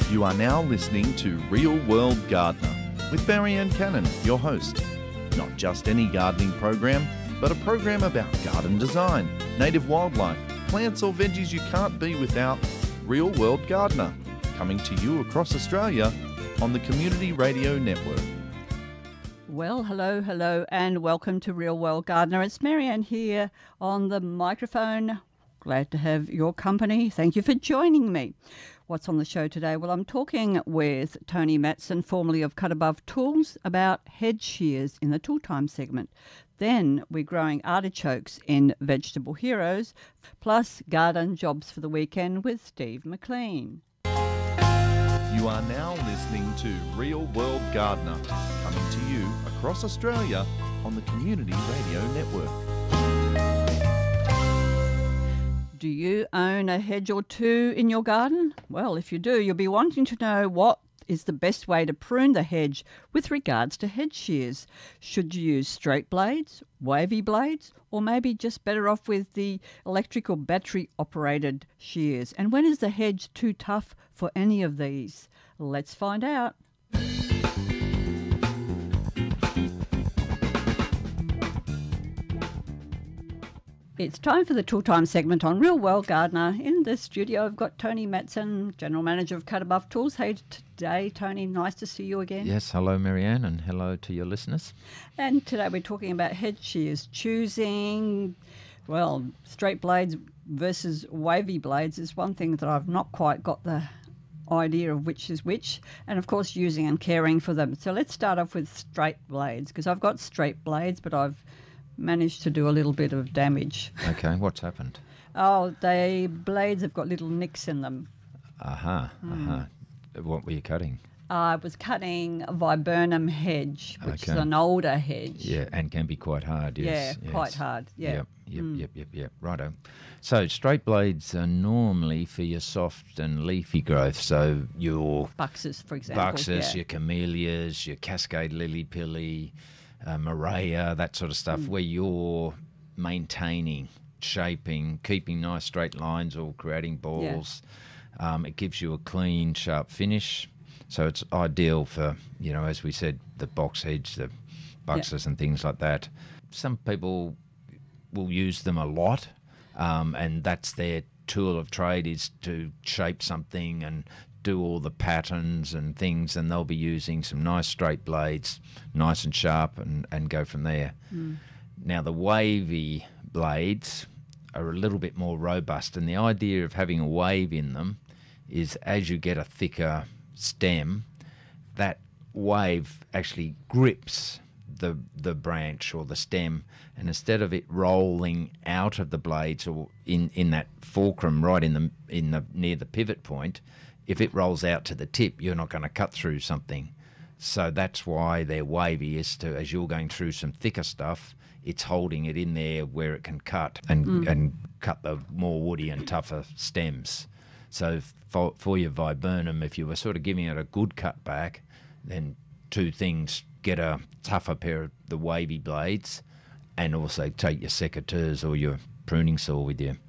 You are now listening to Real World Gardener with Marianne Cannon, your host. Not just any gardening program, but a program about garden design, native wildlife, plants or veggies you can't be without. Real World Gardener, coming to you across Australia on the Community Radio Network. Well, hello, and welcome to Real World Gardener. It's Marianne here on the microphone. Glad to have your company. Thank you for joining me. What's on the show today? Well, I'm talking with Tony Matson, formerly of Cut Above Tools, about hedge shears in the Tool Time segment. Then we're growing artichokes in Vegetable Heroes, plus garden jobs for the weekend with Steve McLean. You are now listening to Real World Gardener, coming to you across Australia on the Community Radio Network. Do you own a hedge or two in your garden? Well, if you do, you'll be wanting to know what is the best way to prune the hedge with regards to hedge shears. Should you use straight blades, wavy blades, or maybe just better off with the electric or battery operated shears? And when is the hedge too tough for any of these? Let's find out. It's time for the Tool Time segment on Real World Gardener. In the studio, I've got Tony Matson, General Manager of Cut Above Tools. Hey, today, Tony, nice to see you again. Yes, hello, Marianne, and hello to your listeners. And today we're talking about hedge shears. Choosing, well, straight blades versus wavy blades is one thing that I've not quite got the idea of which is which, and of course using and caring for them. So let's start off with straight blades, because I've got straight blades, but I've managed to do a little bit of damage. Okay, what's happened? Oh, the blades have got little nicks in them. What were you cutting? I was cutting a viburnum hedge, which is Okay. an older hedge. Yeah, and can be quite hard, yes. Yeah, quite hard, yeah. Yep, righto. So straight blades are normally for your soft and leafy growth, so your Buxus, for example. buxus, yeah. your camellias, your cascade lily-pilly, Morea, that sort of stuff, where you're maintaining, shaping, keeping nice straight lines or creating balls. It gives you a clean, sharp finish. So it's ideal for, as we said, the box hedge, the buxus and things like that. Some people will use them a lot, and that's their tool of trade, is to shape something and do all the patterns and things, and they'll be using some nice straight blades, nice and sharp, and go from there. Now, the wavy blades are a little bit more robust, and the idea of having a wave in them is as you get a thicker stem, that wave actually grips the branch or the stem, and instead of it rolling out of the blades or in that fulcrum right in the near the pivot point, if it rolls out to the tip, you're not going to cut through something. So that's why they're wavy, is to, as you're going through some thicker stuff, it's holding it in there where it can cut and cut the more woody and tougher stems. So for your viburnum, if you were sort of giving it a good cut back, then two things: get a tougher pair of the wavy blades, and also take your secateurs or your pruning saw with you.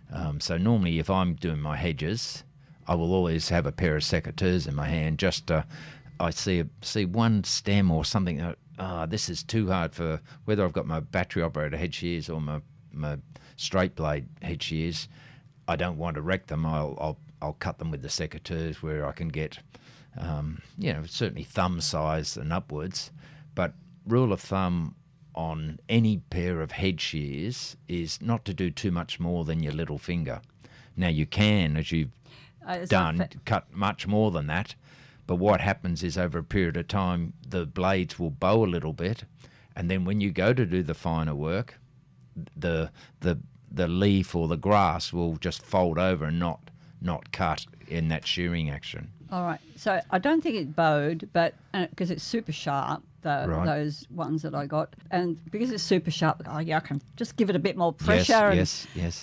So normally if I'm doing my hedges, I will always have a pair of secateurs in my hand. Just I see one stem or something. This is too hard for, whether I've got my battery operated hedge shears or my straight blade hedge shears. I don't want to wreck them. I'll cut them with the secateurs where I can get, certainly thumb size and upwards. But rule of thumb on any pair of hedge shears is not to do too much more than your little finger. Now you can, as you've cut much more than that, but what happens is over a period of time the blades will bow a little bit, and then when you go to do the finer work, the leaf or the grass will just fold over and not cut in that shearing action. All right. So I don't think it bowed, but because it's super sharp, Right. those ones that I got, and because it's super sharp, I can just give it a bit more pressure. Yes.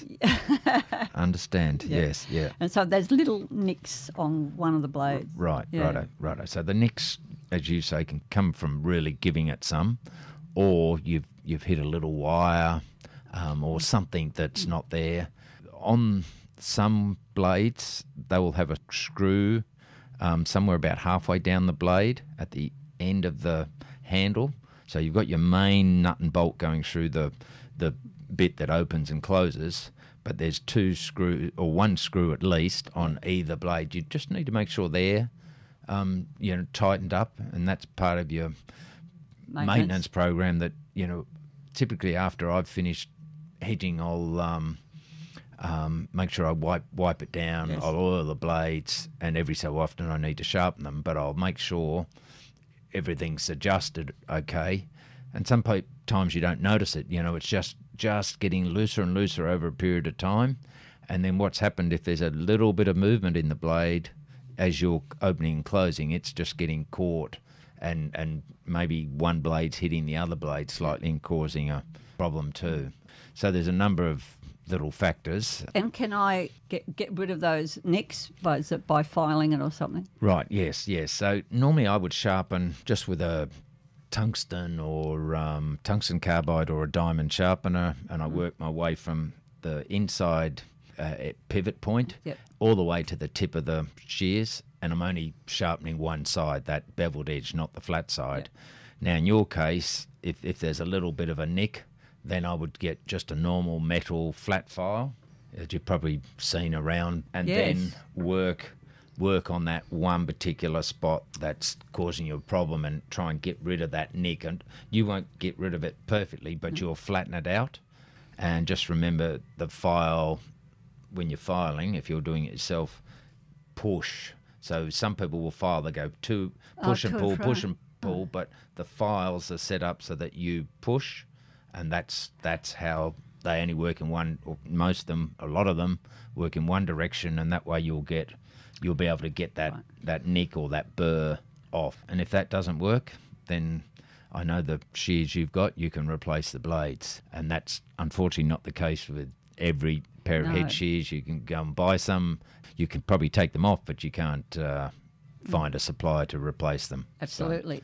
Understand. Yeah. Yes, yeah. And so there's little nicks on one of the blades. Right, Yeah. righto. So the nicks, as you say, can come from really giving it some, or you've hit a little wire, or something that's not there. On some blades, they will have a screw somewhere about halfway down the blade at the end of the handle. So you've got your main nut and bolt going through the bit that opens and closes, but there's two screw or one screw at least on either blade. You just need to make sure they're tightened up, and that's part of your maintenance program. That typically after I've finished hedging, I'll make sure I wipe it down. Yes. I'll oil the blades, and every so often I need to sharpen them, but I'll make sure everything's adjusted okay. And sometimes you don't notice it. It's just getting looser and looser over a period of time. And then what's happened, if there's a little bit of movement in the blade as you're opening and closing, it's just getting caught, and maybe one blade's hitting the other blade slightly and causing a problem too. So there's a number of little factors. And can I get rid of those nicks by filing it or something? Right, yes. So normally I would sharpen just with a tungsten or tungsten carbide or a diamond sharpener, and I work my way from the inside pivot point all the way to the tip of the shears, and I'm only sharpening one side, that beveled edge, not the flat side. Now in your case, if there's a little bit of a nick, then I would get just a normal metal flat file that you've probably seen around, and then work on that one particular spot that's causing you a problem and try and get rid of that nick. And you won't get rid of it perfectly, but you'll flatten it out. And just remember, the file, when you're filing, if you're doing it yourself, push. So some people will file, they go push and pull, but the files are set up so that you push, and that's how they only work in one, or most of them, a lot of them, work in one direction, and that way you'll be able to get that nick or that burr off. And if that doesn't work, then I know the shears you've got, you can replace the blades. And that's unfortunately not the case with every pair of head shears. You can go and buy some. You can probably take them off, but you can't find a supplier to replace them. Absolutely.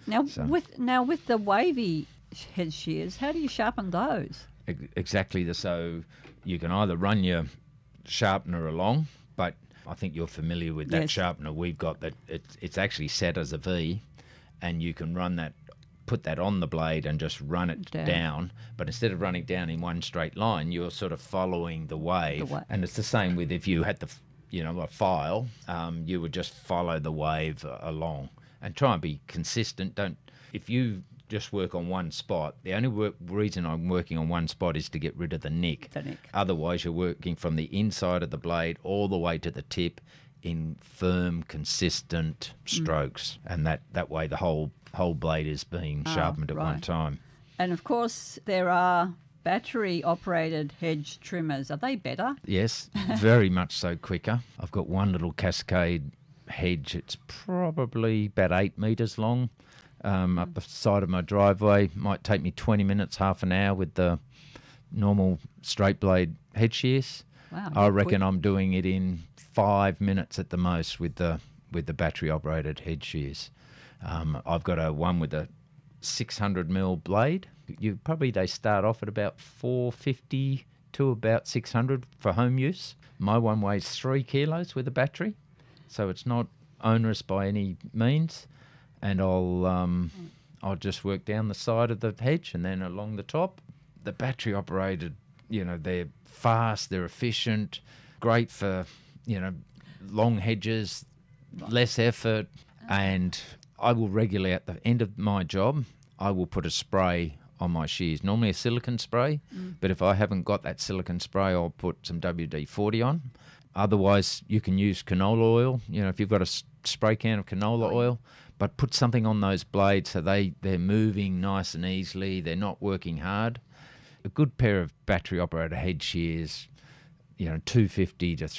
Now with the wavy head shears, how do you sharpen those? Exactly. So you can either run your sharpener along, but I think you're familiar with that sharpener we've got, that it's actually set as a V, and you can put that on the blade and just run it down. But instead of running down in one straight line, you're sort of following the wave. And it's the same with if you had a file, you would just follow the wave along and try and be consistent. If you just work on one spot, the only reason I'm working on one spot is to get rid of the nick. Otherwise, you're working from the inside of the blade all the way to the tip in firm, consistent strokes, and that way the whole blade is being sharpened at one time. And of course, there are battery-operated hedge trimmers. Are they better? Yes, very much so, quicker. I've got one little Cascade hedge. It's probably about 8 metres long. Up the side of my driveway. Might take me 20 minutes, half an hour with the normal straight blade head shears. Wow, I reckon I'm doing it in 5 minutes at the most with the battery operated head shears. I've got one with a 600mm blade. They start off at about 450 to about 600 for home use. My one weighs 3 kilos with a battery, so it's not onerous by any means. And I'll just work down the side of the hedge and then along the top. The battery operated, they're fast, they're efficient, great for, long hedges, less effort. And I will regularly, at the end of my job, I will put a spray on my shears, normally a silicone spray. But if I haven't got that silicone spray, I'll put some WD-40 on. Otherwise, you can use canola oil, if you've got a spray can of canola oil. But put something on those blades so they're moving nice and easily. They're not working hard. A good pair of battery-operated head shears, $250 to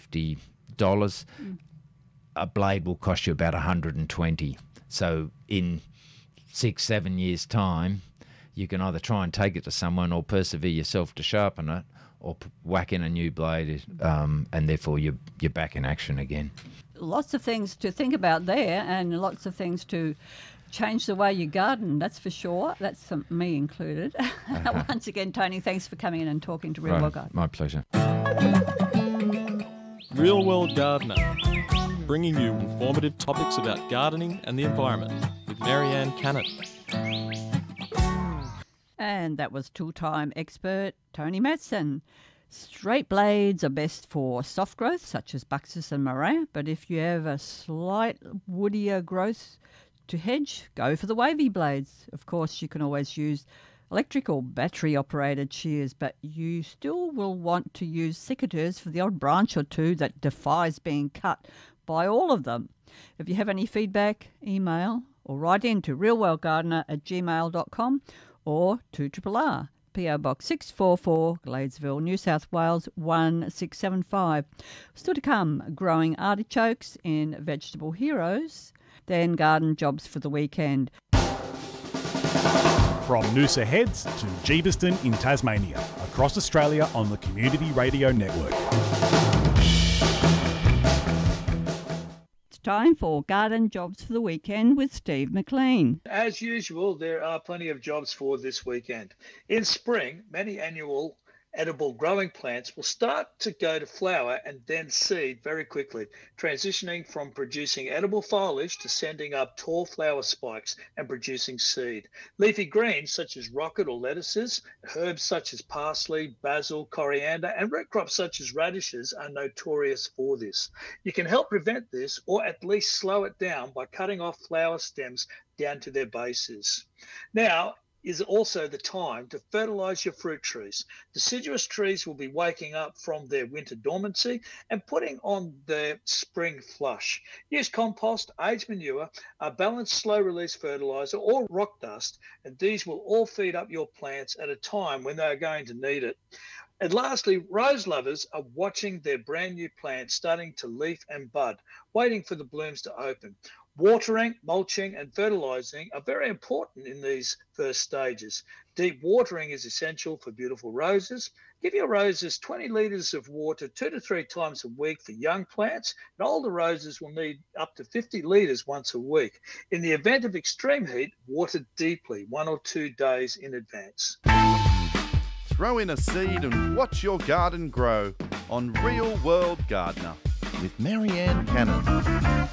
$350. A blade will cost you about $120. So in 6-7 years' time, you can either try and take it to someone or persevere yourself to sharpen it, or whack in a new blade, and therefore you're back in action again. Lots of things to think about there, and lots of things to change the way you garden, that's for sure. That's me included. Once again, Tony, thanks for coming in and talking to Real World Gardener. My pleasure. Real World Gardener. bringing you informative topics about gardening and the environment with Marianne Cannon. And that was tool-time expert Tony Matson. Straight blades are best for soft growth, such as Buxus and Murray, but if you have a slight woodier growth to hedge, go for the wavy blades. Of course, you can always use electric or battery-operated shears, but you still will want to use secateurs for the odd branch or two that defies being cut by all of them. If you have any feedback, email or write in to realworldgardener@gmail.com or 2RRR, PO Box 644, Gladesville, New South Wales 1675. Still to come, growing artichokes in Vegetable Heroes, then garden jobs for the weekend. From Noosa Heads to Jeeveston in Tasmania, across Australia on the Community Radio Network. Time for garden jobs for the weekend with Steve McLean. As usual, there are plenty of jobs for this weekend. In spring, many annual edible growing plants will start to go to flower and then seed very quickly, transitioning from producing edible foliage to sending up tall flower spikes and producing seed. Leafy greens such as rocket or lettuces, herbs such as parsley, basil, coriander, and root crops such as radishes are notorious for this. You can help prevent this or at least slow it down by cutting off flower stems down to their bases. Now is also the time to fertilise your fruit trees. Deciduous trees will be waking up from their winter dormancy and putting on their spring flush. Use compost, aged manure, a balanced slow-release fertiliser or rock dust, and these will all feed up your plants at a time when they are going to need it. And lastly, rose lovers are watching their brand new plants starting to leaf and bud, waiting for the blooms to open. Watering, mulching and fertilising are very important in these first stages. Deep watering is essential for beautiful roses. Give your roses 20 litres of water 2 to 3 times a week for young plants, and older roses will need up to 50 litres once a week. In the event of extreme heat, water deeply 1 or 2 days in advance. Throw in a seed and watch your garden grow on Real World Gardener with Marianne Cannon.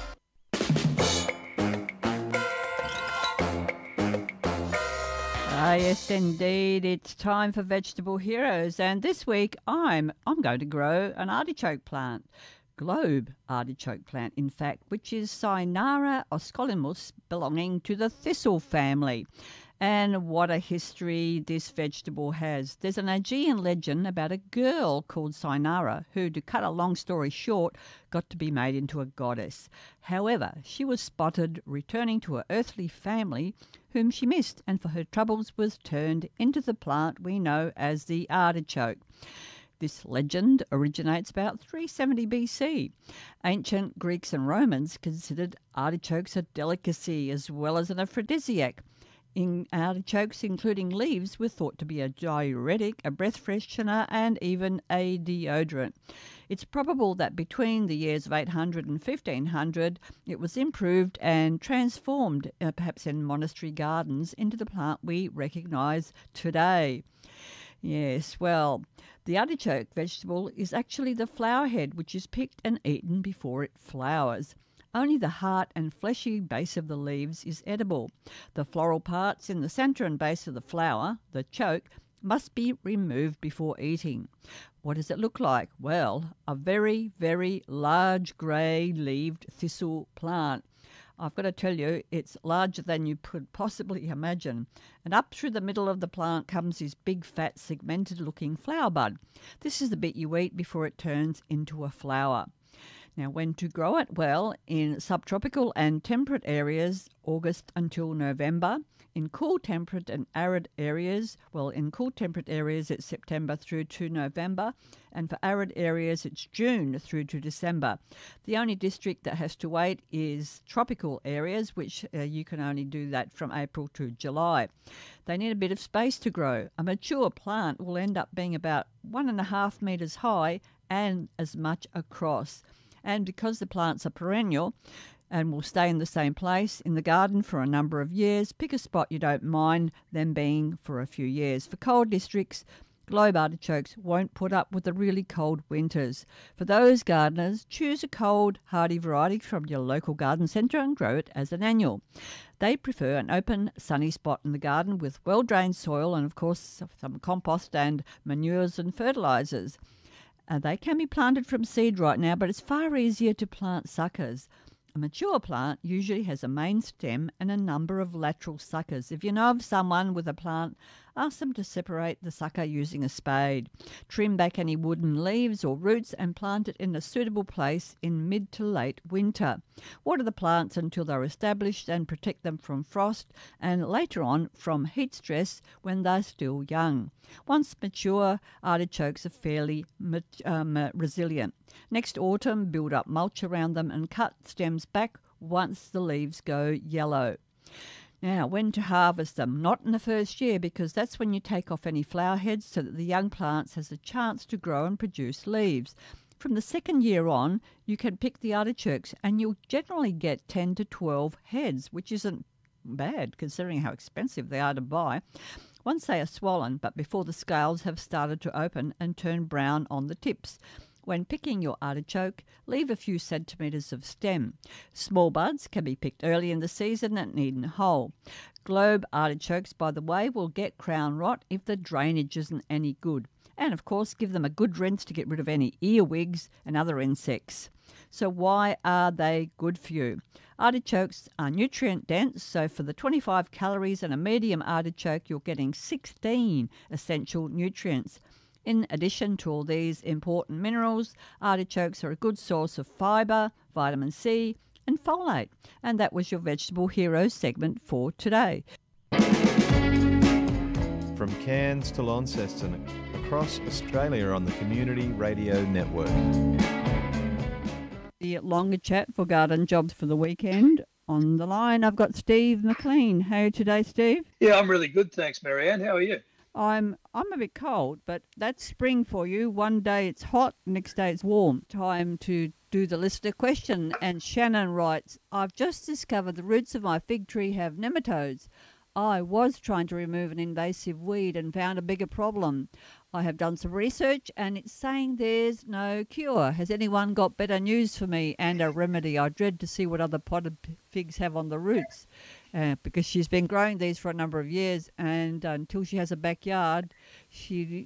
Yes, indeed. It's time for Vegetable Heroes, and this week I'm going to grow an artichoke plant, globe artichoke plant, in fact, which is Cynara oscolimus, belonging to the thistle family. And what a history this vegetable has. There's an Aegean legend about a girl called Cynara who, to cut a long story short, got to be made into a goddess. However, she was spotted returning to her earthly family whom she missed, and for her troubles was turned into the plant we know as the artichoke. This legend originates about 370 BC. Ancient Greeks and Romans considered artichokes a delicacy as well as an aphrodisiac. Artichokes, including leaves, were thought to be a diuretic, a breath freshener, and even a deodorant. It's probable that between the years of 800 and 1500, it was improved and transformed, perhaps in monastery gardens, into the plant we recognise today. Yes, well, the artichoke vegetable is actually the flower head, which is picked and eaten before it flowers. Only the heart and fleshy base of the leaves is edible. The floral parts in the centre and base of the flower, the choke, must be removed before eating. What does it look like? Well, a very, very large grey-leaved thistle plant. I've got to tell you, it's larger than you could possibly imagine. And up through the middle of the plant comes this big, fat, segmented-looking flower bud. This is the bit you eat before it turns into a flower. Now, when to grow it? Well, in subtropical and temperate areas, August until November. In cool, temperate and arid areas, in cool, temperate areas, it's September through to November. And for arid areas, it's June through to December. The only district that has to wait is tropical areas, which you can only do that from April to July. They need a bit of space to grow. A mature plant will end up being about 1.5 metres high and as much across. And because the plants are perennial and will stay in the same place in the garden for a number of years, pick a spot you don't mind them being for a few years. For cold districts, Globe artichokes won't put up with the really cold winters. For those gardeners, choose a cold, hardy variety from your local garden centre and grow it as an annual. They prefer an open, sunny spot in the garden with well-drained soil and, of course, some compost and manures and fertilisers. They can be planted from seed right now, but it's far easier to plant suckers. A mature plant usually has a main stem and a number of lateral suckers. If you know of someone with a plant, ask them to separate the sucker using a spade. Trim back any wooden leaves or roots and plant it in a suitable place in mid to late winter. Water the plants until they're established and protect them from frost and later on from heat stress when they're still young. Once mature, artichokes are fairly resilient. Next autumn, build up mulch around them and cut stems back once the leaves go yellow. Now, when to harvest them? Not in the first year, because that's when you take off any flower heads so that the young plants has a chance to grow and produce leaves. From the second year on, you can pick the artichokes and you'll generally get 10 to 12 heads, which isn't bad considering how expensive they are to buy. Once they are swollen, but before the scales have started to open and turn brown on the tips. When picking your artichoke, leave a few centimetres of stem. Small buds can be picked early in the season and eaten whole. Globe artichokes, by the way, will get crown rot if the drainage isn't any good. And, of course, give them a good rinse to get rid of any earwigs and other insects. So why are they good for you? Artichokes are nutrient dense, so for the 25 calories in a medium artichoke, you're getting 16 essential nutrients. In addition to all these important minerals, artichokes are a good source of fibre, vitamin C and folate. And that was your Vegetable Heroes segment for today. From Cairns to Launceston, across Australia on the Community Radio Network. The longer chat for garden jobs for the weekend. On the line, I've got Steve McLean. How are you today, Steve? Yeah, I'm really good, thanks, Marianne. How are you? I'm a bit cold, but that's spring for you. One day it's hot, next day it's warm. Time to do the listener question. And Shannon writes, I've just discovered the roots of my fig tree have nematodes. I was trying to remove an invasive weed and found a bigger problem. I have done some research and it's saying there's no cure. Has anyone got better news for me and a remedy? I dread to see what other potted figs have on the roots. Because she's been growing these for a number of years, and until she has a backyard, she's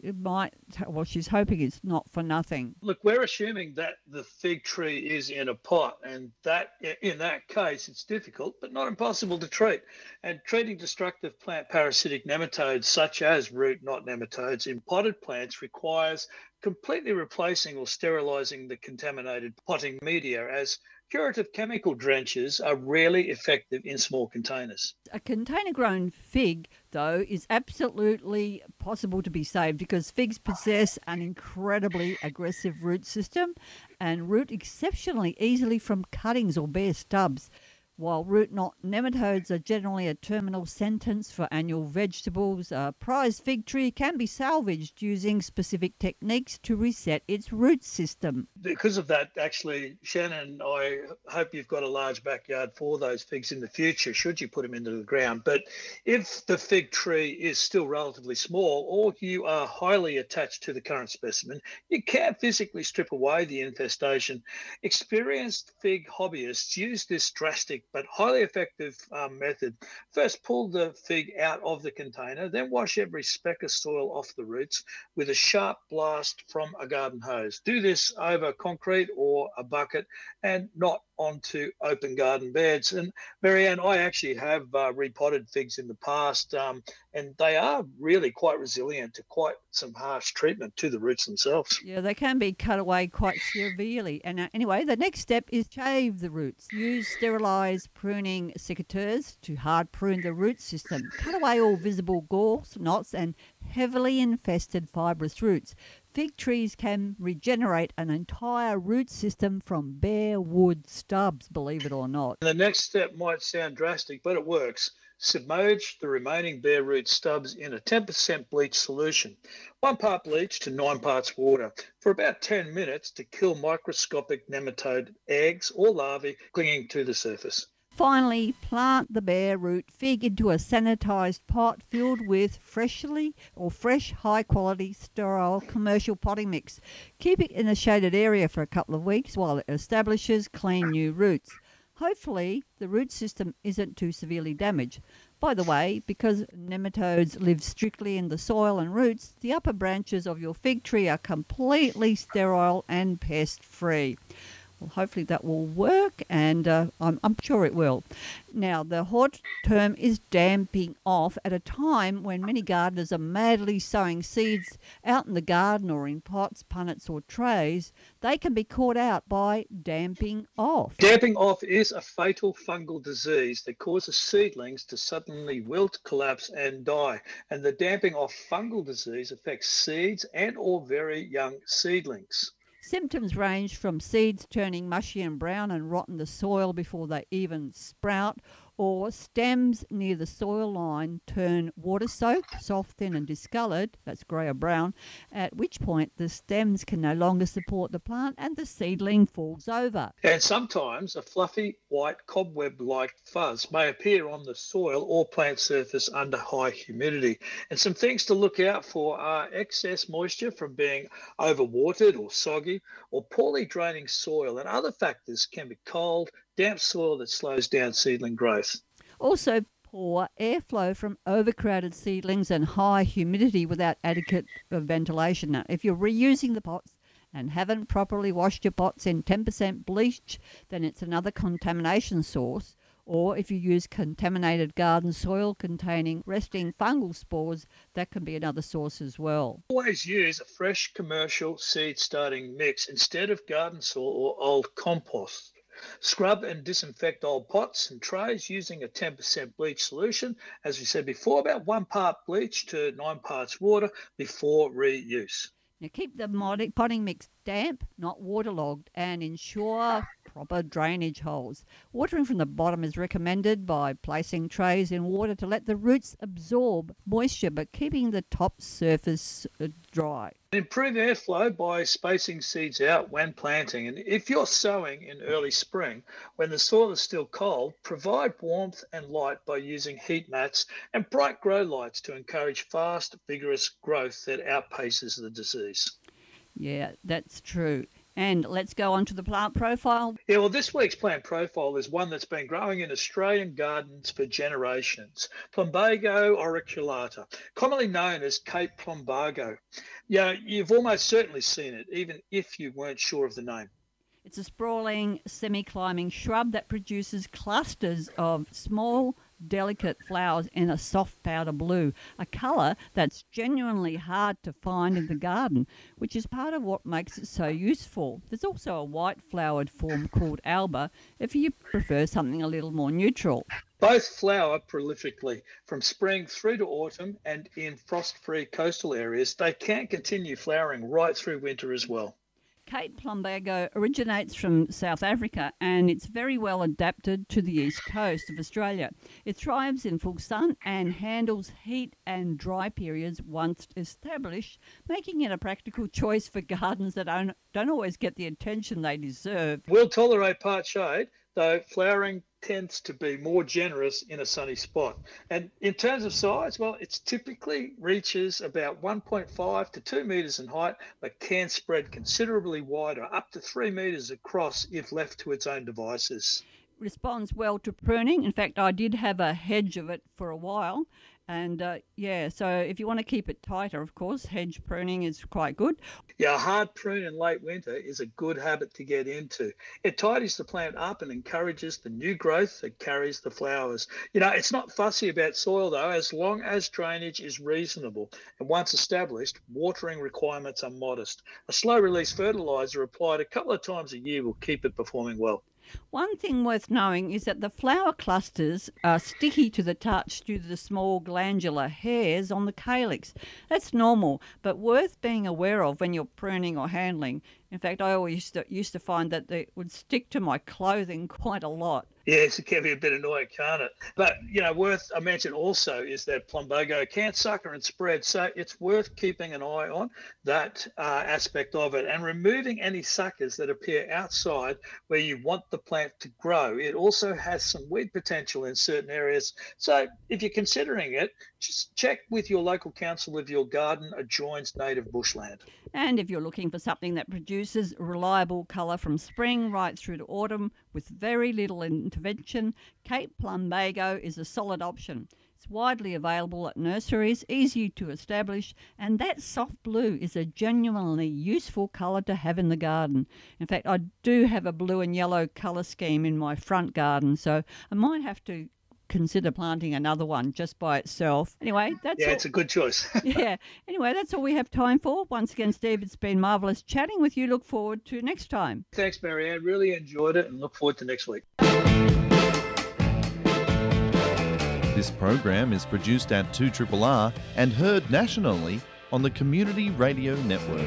hoping it's not for nothing. Look, we're assuming that the fig tree is in a pot, and that in that case, it's difficult but not impossible to treat. And treating destructive plant parasitic nematodes, such as root knot nematodes, in potted plants requires completely replacing or sterilising the contaminated potting media, as curative chemical drenches are rarely effective in small containers. A container-grown fig, though, is absolutely possible to be saved because figs possess an incredibly aggressive root system and root exceptionally easily from cuttings or bare stubs. While root knot nematodes are generally a terminal sentence for annual vegetables, a prize fig tree can be salvaged using specific techniques to reset its root system. Because of that, actually, Shannon, I hope you've got a large backyard for those figs in the future, should you put them into the ground. But if the fig tree is still relatively small or you are highly attached to the current specimen, you can physically strip away the infestation. Experienced fig hobbyists use this drastic but highly effective method. First, pull the fig out of the container, then wash every speck of soil off the roots with a sharp blast from a garden hose. Do this over concrete or a bucket and not onto open garden beds. And Marianne, I actually have repotted figs in the past, and they are really quite resilient to quite some harsh treatment to the roots themselves. Yeah, they can be cut away quite severely. And anyway, the next step is shave the roots. Use sterilised pruning secateurs to hard prune the root system. Cut away all visible galls, knots and heavily infested fibrous roots. Fig trees can regenerate an entire root system from bare wood stubs, believe it or not. The next step might sound drastic, but it works. Submerge the remaining bare root stubs in a 10% bleach solution. 1 part bleach to 9 parts water for about 10 minutes to kill microscopic nematode eggs or larvae clinging to the surface. Finally, plant the bare root fig into a sanitised pot filled with fresh, high-quality, sterile commercial potting mix. Keep it in a shaded area for a couple of weeks while it establishes clean new roots. Hopefully, the root system isn't too severely damaged. By the way, because nematodes live strictly in the soil and roots, the upper branches of your fig tree are completely sterile and pest-free. Well, hopefully that will work, and I'm sure it will. Now, the hot term is damping off at a time when many gardeners are madly sowing seeds out in the garden or in pots, punnets or trays. They can be caught out by damping off. Damping off is a fatal fungal disease that causes seedlings to suddenly wilt, collapse and die. And the damping off fungal disease affects seeds and or very young seedlings. Symptoms range from seeds turning mushy and brown and rot in the soil before they even sprout, or stems near the soil line turn water-soaked, soft, thin and discoloured, that's grey or brown, at which point the stems can no longer support the plant and the seedling falls over. And sometimes a fluffy white cobweb-like fuzz may appear on the soil or plant surface under high humidity. And some things to look out for are excess moisture from being overwatered or soggy, or poorly draining soil, and other factors can be cold, damp soil that slows down seedling growth. Also, poor airflow from overcrowded seedlings and high humidity without adequate ventilation. Now, if you're reusing the pots and haven't properly washed your pots in 10% bleach, then it's another contamination source. Or if you use contaminated garden soil containing resting fungal spores, that can be another source as well. Always use a fresh commercial seed starting mix instead of garden soil or old compost. Scrub and disinfect old pots and trays using a 10% bleach solution. As we said before, about 1 part bleach to 9 parts water before reuse. Now keep the potting mix damp, not waterlogged, and ensure proper drainage holes. Watering from the bottom is recommended by placing trays in water to let the roots absorb moisture, but keeping the top surface dry. Improve airflow by spacing seeds out when planting. And if you're sowing in early spring, when the soil is still cold, provide warmth and light by using heat mats and bright grow lights to encourage fast, vigorous growth that outpaces the disease. Yeah, that's true. And let's go on to the plant profile. Yeah, well, this week's plant profile is one that's been growing in Australian gardens for generations. Plumbago auriculata, commonly known as Cape Plumbago. Yeah, you've almost certainly seen it, even if you weren't sure of the name. It's a sprawling, semi-climbing shrub that produces clusters of small, delicate flowers in a soft powder blue, a colour that's genuinely hard to find in the garden, which is part of what makes it so useful. There's also a white flowered form called alba, if you prefer something a little more neutral. Both flower prolifically from spring through to autumn, and in frost-free coastal areas, they can continue flowering right through winter as well. Cape Plumbago originates from South Africa and it's very well adapted to the east coast of Australia. It thrives in full sun and handles heat and dry periods once established, making it a practical choice for gardens that don't always get the attention they deserve. Will tolerate part shade, though flowering tends to be more generous in a sunny spot. And in terms of size, well, it typically reaches about 1.5 to 2 metres in height, but can spread considerably wider, up to 3 metres across if left to its own devices. Responds well to pruning. In fact, I did have a hedge of it for a while. And so if you want to keep it tighter, of course, hedge pruning is quite good. Yeah, a hard prune in late winter is a good habit to get into. It tidies the plant up and encourages the new growth that carries the flowers. You know, it's not fussy about soil, though, as long as drainage is reasonable. And once established, watering requirements are modest. A slow-release fertiliser applied a couple of times a year will keep it performing well. One thing worth knowing is that the flower clusters are sticky to the touch due to the small glandular hairs on the calyx. That's normal, but worth being aware of when you're pruning or handling. In fact, I always used to find that they would stick to my clothing quite a lot. Yes, it can be a bit annoying, can't it? But, worth I mention also is that plumbago can sucker and spread. So it's worth keeping an eye on that aspect of it and removing any suckers that appear outside where you want the plant to grow. It also has some weed potential in certain areas. So if you're considering it, just check with your local council if your garden adjoins native bushland. And if you're looking for something that produces reliable colour from spring right through to autumn with very little intervention, Cape Plumbago is a solid option. It's widely available at nurseries, easy to establish, and that soft blue is a genuinely useful colour to have in the garden. In fact, I do have a blue and yellow colour scheme in my front garden, so I might have to consider planting another one just by itself. Anyway, that's all. It's a good choice. Yeah. Anyway, that's all we have time for. Once again, Steve, it's been marvellous chatting with you. Look forward to next time. Thanks, Marianne. Really enjoyed it and look forward to next week. This program is produced at 2RRR and heard nationally on the Community Radio Network.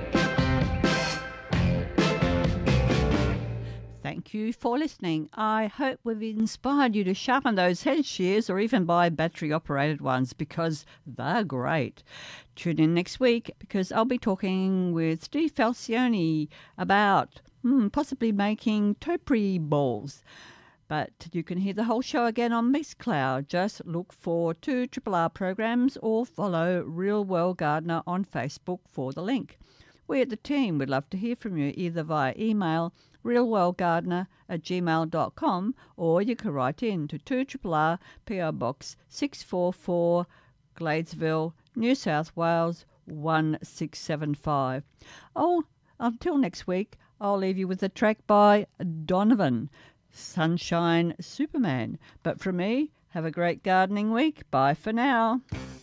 Thank you for listening. I hope we've inspired you to sharpen those hedge shears or even buy battery-operated ones because they're great. Tune in next week because I'll be talking with Steve Falcioni about possibly making topiary balls. But you can hear the whole show again on Mixcloud. Just look for 2RRR programs or follow Real World Gardener on Facebook for the link. We at the team would love to hear from you either via email realworldgardener@gmail.com or you can write in to 2RRR PO Box 644 Gladesville, New South Wales 1675. Oh, until next week, I'll leave you with a track by Donovan, Sunshine Superman. But from me, have a great gardening week. Bye for now.